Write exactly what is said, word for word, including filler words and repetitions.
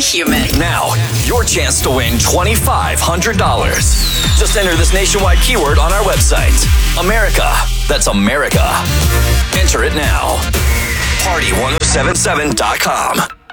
human. Now, your chance to win twenty-five hundred dollars. Just enter this nationwide keyword on our website. America. That's America. Enter it now. party ten seventy-seven dot com.